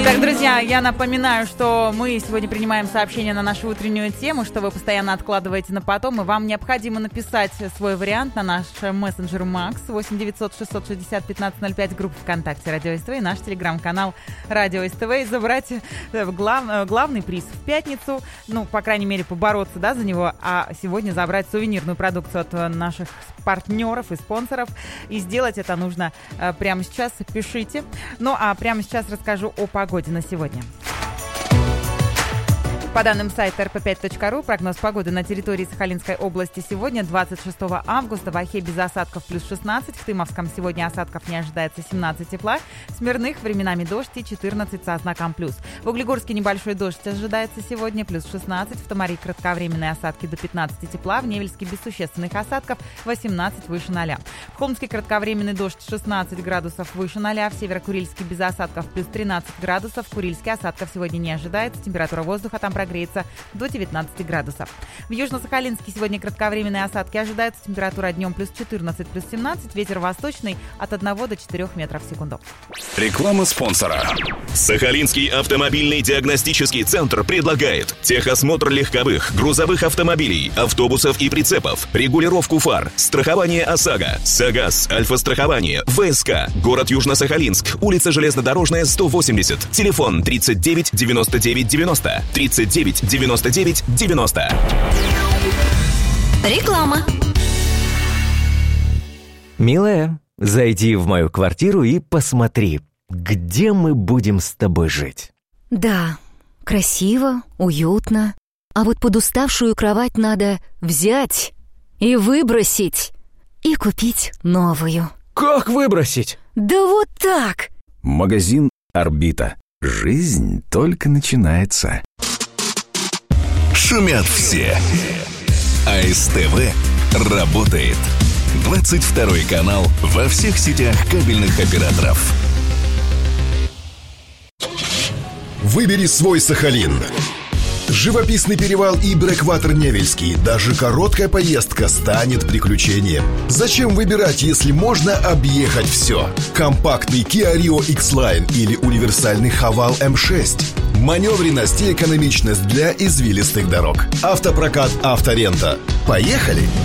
Так, друзья, я напоминаю, что мы сегодня принимаем сообщения на нашу утреннюю тему, что вы постоянно откладываете на потом, и вам необходимо написать свой вариант на наш мессенджер Макс 8 900 660 1505, группа ВКонтакте Радио СТВ и наш телеграм-канал Радио СТВ, и забрать главный приз в пятницу, ну, по крайней мере, побороться, да, за него, а сегодня забрать сувенирную продукцию от наших партнеров и спонсоров, и сделать это нужно прямо сейчас. Пишите. Ну, а прямо сейчас расскажу о погоде на сегодня. По данным сайта rp5.ru, прогноз погоды на территории Сахалинской области сегодня, 26 августа, в Ахе без осадков плюс 16, в Тымовском сегодня осадков не ожидается 17 тепла, в Смирных временами дождь и 14 со знаком плюс. В Углегорске небольшой дождь ожидается сегодня, плюс 16, в Томари кратковременные осадки до 15 тепла, в Невельске без существенных осадков 18 выше 0. В Холмске кратковременный дождь 16 градусов выше 0, в Северо-Курильске без осадков плюс 13 градусов, в Курильске осадков сегодня не ожидается, температура воздуха там прогреется до 19 градусов. В Южно-Сахалинске сегодня кратковременные осадки ожидаются, температура днем плюс 14, плюс 17, ветер восточный от 1 до 4 метров в секунду. Реклама спонсора. Сахалинский автомобильный диагностический центр предлагает техосмотр легковых, грузовых автомобилей, автобусов и прицепов, регулировку фар, страхование ОСАГО, САГАС, Альфа-страхование, ВСК, город Южно-Сахалинск, улица Железнодорожная, 180, телефон 39 99 90, 39 99 90. Реклама. Милая, зайди в мою квартиру и посмотри, где мы будем с тобой жить. Да, красиво, уютно. А вот подуставшую кровать надо взять и выбросить, и купить новую. Как выбросить? Да вот так. Магазин «Орбита». Жизнь только начинается. Шумят все. А СТВ работает. 22 канал во всех сетях кабельных операторов. Выбери свой Сахалин. Живописный перевал и брэкватер Невельский. Даже короткая поездка станет приключением. Зачем выбирать, если можно объехать все? Компактный Kia Rio X-Line или универсальный Haval M6. Маневренность и экономичность для извилистых дорог. Автопрокат «Авторента». Поехали!